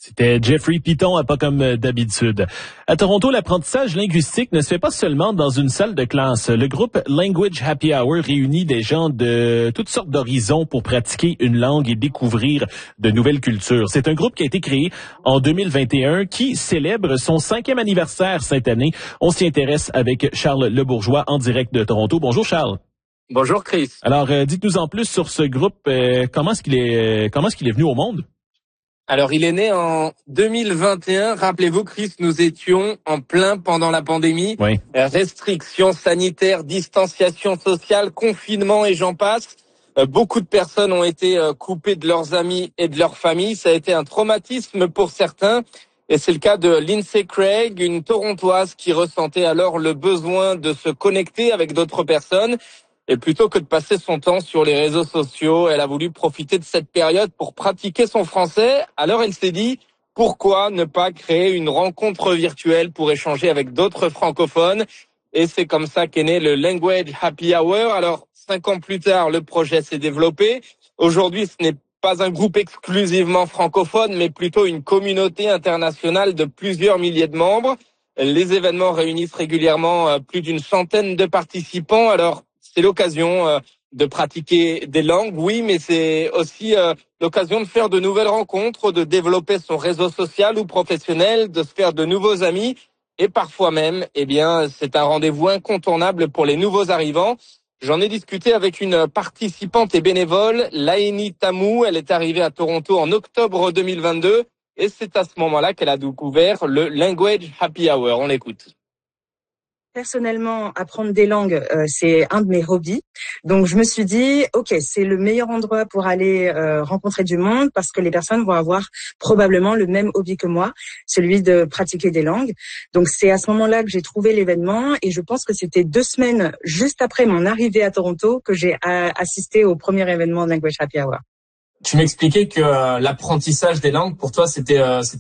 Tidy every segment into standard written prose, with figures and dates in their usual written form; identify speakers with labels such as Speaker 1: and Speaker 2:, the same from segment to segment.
Speaker 1: C'était Jeffrey Piton, pas comme d'habitude. À Toronto, l'apprentissage linguistique ne se fait pas seulement dans une salle de classe. Le groupe Language Happy Hour réunit des gens de toutes sortes d'horizons pour pratiquer une langue et découvrir de nouvelles cultures. C'est un groupe qui a été créé en 2021 qui célèbre son 5e anniversaire cette année. On s'y intéresse avec Charles Lebourgeois en direct de Toronto. Bonjour Charles.
Speaker 2: Bonjour Chris.
Speaker 1: Alors, dites-nous en plus sur ce groupe. Comment est-ce qu'il est venu au monde?
Speaker 2: Alors, il est né en 2021. Rappelez-vous, Chris, nous étions en plein pendant la pandémie.
Speaker 1: Oui.
Speaker 2: Restrictions sanitaires, distanciation sociale, confinement et j'en passe. Beaucoup de personnes ont été coupées de leurs amis et de leur famille. Ça a été un traumatisme pour certains. Et c'est le cas de Lindsay Craig, une Torontoise qui ressentait alors le besoin de se connecter avec d'autres personnes. Et plutôt que de passer son temps sur les réseaux sociaux, elle a voulu profiter de cette période pour pratiquer son français. Alors elle s'est dit, pourquoi ne pas créer une rencontre virtuelle pour échanger avec d'autres francophones? Et c'est comme ça qu'est né le Language Happy Hour. Alors 5 ans plus tard, le projet s'est développé. Aujourd'hui, ce n'est pas un groupe exclusivement francophone, mais plutôt une communauté internationale de plusieurs milliers de membres. Les événements réunissent régulièrement plus d'une centaine de participants. Alors, c'est l'occasion de pratiquer des langues, oui, mais c'est aussi l'occasion de faire de nouvelles rencontres, de développer son réseau social ou professionnel, de se faire de nouveaux amis. Et parfois même, c'est un rendez-vous incontournable pour les nouveaux arrivants. J'en ai discuté avec une participante et bénévole, Laini Tamou. Elle est arrivée à Toronto en octobre 2022 et c'est à ce moment-là qu'elle a découvert le Language Happy Hour. On l'écoute.
Speaker 3: Personnellement, apprendre des langues, c'est un de mes hobbies. Donc, je me suis dit, OK, c'est le meilleur endroit pour aller rencontrer du monde parce que les personnes vont avoir probablement le même hobby que moi, celui de pratiquer des langues. Donc, c'est à ce moment-là que j'ai trouvé l'événement et je pense que c'était 2 semaines juste après mon arrivée à Toronto que j'ai assisté au premier événement Language Happy Hour.
Speaker 4: Tu m'expliquais que l'apprentissage des langues pour toi c'était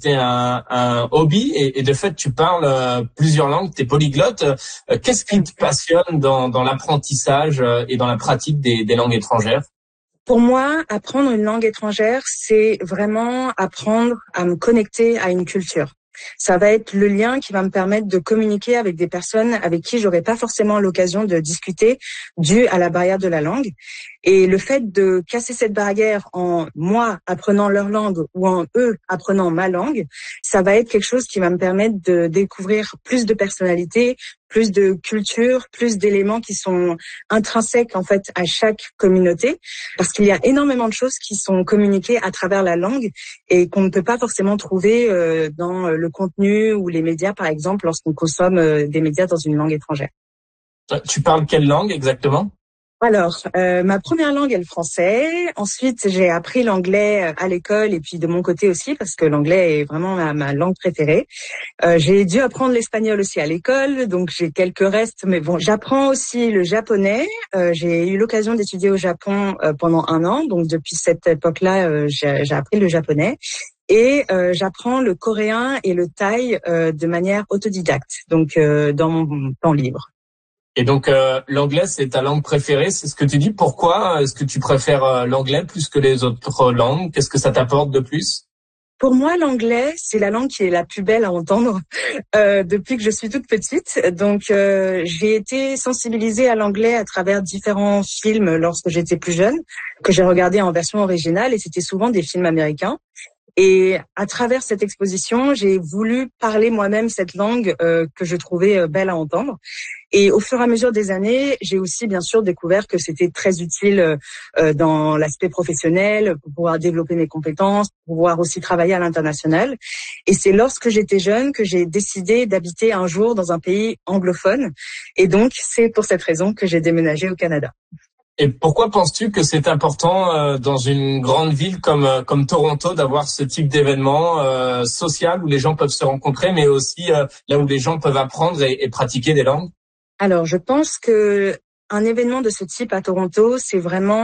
Speaker 4: un hobby et de fait tu parles plusieurs langues, tu es polyglotte. Qu'est-ce qui te passionne dans l'apprentissage et dans la pratique des langues étrangères?
Speaker 3: Pour moi, apprendre une langue étrangère, c'est vraiment apprendre à me connecter à une culture. Ça va être le lien qui va me permettre de communiquer avec des personnes avec qui j'aurais pas forcément l'occasion de discuter dû à la barrière de la langue. Et le fait de casser cette barrière en moi apprenant leur langue ou en eux apprenant ma langue, ça va être quelque chose qui va me permettre de découvrir plus de personnalités, plus de culture, plus d'éléments qui sont intrinsèques en fait à chaque communauté, parce qu'il y a énormément de choses qui sont communiquées à travers la langue et qu'on ne peut pas forcément trouver dans le contenu ou les médias, par exemple, lorsqu'on consomme des médias dans une langue étrangère.
Speaker 4: Tu parles quelle langue exactement?
Speaker 3: Alors, ma première langue est le français. Ensuite, j'ai appris l'anglais à l'école et puis de mon côté aussi parce que l'anglais est vraiment ma langue préférée. J'ai dû apprendre l'espagnol aussi à l'école, donc j'ai quelques restes. Mais bon, j'apprends aussi le japonais. J'ai eu l'occasion d'étudier au Japon pendant 1 an, donc depuis cette époque-là, j'ai appris le japonais. Et j'apprends le coréen et le thaï de manière autodidacte, donc dans mon temps libre.
Speaker 4: Et donc l'anglais c'est ta langue préférée, c'est ce que tu dis. Pourquoi est-ce que tu préfères l'anglais plus que les autres langues? Qu'est-ce que ça t'apporte de plus?
Speaker 3: Pour moi, l'anglais, c'est la langue qui est la plus belle à entendre depuis que je suis toute petite. Donc, j'ai été sensibilisée à l'anglais à travers différents films lorsque j'étais plus jeune, que j'ai regardé en version originale, et c'était souvent des films américains. Et à travers cette exposition, j'ai voulu parler moi-même cette langue que je trouvais belle à entendre. Et au fur et à mesure des années, j'ai aussi bien sûr découvert que c'était très utile dans l'aspect professionnel, pour pouvoir développer mes compétences, pour pouvoir aussi travailler à l'international. Et c'est lorsque j'étais jeune que j'ai décidé d'habiter un jour dans un pays anglophone. Et donc, c'est pour cette raison que j'ai déménagé au Canada.
Speaker 4: Et pourquoi penses-tu que c'est important dans une grande ville comme Toronto d'avoir ce type d'événement social où les gens peuvent se rencontrer, mais aussi là où les gens peuvent apprendre et pratiquer des langues?
Speaker 3: Alors, je pense que un événement de ce type à Toronto, c'est vraiment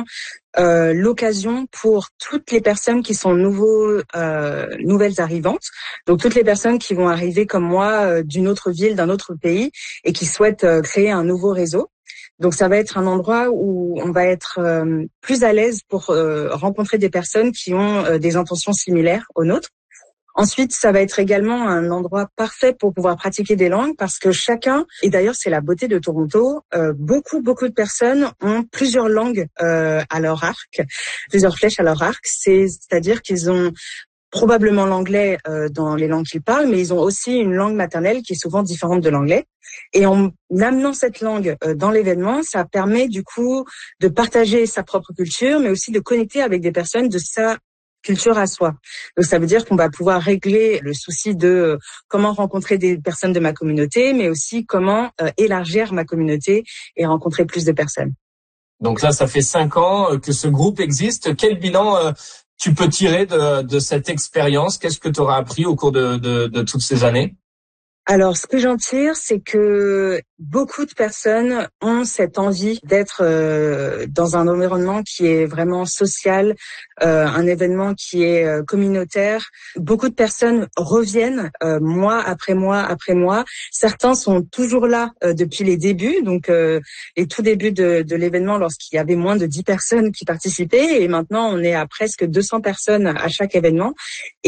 Speaker 3: l'occasion pour toutes les personnes qui sont nouvelles arrivantes, donc toutes les personnes qui vont arriver comme moi d'une autre ville, d'un autre pays et qui souhaitent créer un nouveau réseau. Donc ça va être un endroit où on va être plus à l'aise pour rencontrer des personnes qui ont des intentions similaires aux nôtres. Ensuite, ça va être également un endroit parfait pour pouvoir pratiquer des langues parce que chacun, et d'ailleurs c'est la beauté de Toronto, beaucoup de personnes ont plusieurs langues à leur arc, plusieurs flèches à leur arc. C'est-à-dire qu'ils ont probablement l'anglais dans les langues qu'ils parlent, mais ils ont aussi une langue maternelle qui est souvent différente de l'anglais. Et en amenant cette langue dans l'événement, ça permet du coup de partager sa propre culture, mais aussi de connecter avec des personnes de sa culture à soi. Donc ça veut dire qu'on va pouvoir régler le souci de comment rencontrer des personnes de ma communauté, mais aussi comment élargir ma communauté et rencontrer plus de personnes.
Speaker 4: Donc là, ça fait 5 ans que ce groupe existe. Quel bilan tu peux tirer de cette expérience? Qu'est-ce que tu auras appris au cours de toutes ces années?
Speaker 3: Alors, ce que j'en tire, c'est que beaucoup de personnes ont cette envie d'être dans un environnement qui est vraiment social, un événement qui est communautaire. Beaucoup de personnes reviennent mois après mois après mois. Certains sont toujours là depuis les débuts, donc les tout débuts de l'événement lorsqu'il y avait moins de 10 personnes qui participaient. Et maintenant, on est à presque 200 personnes à chaque événement.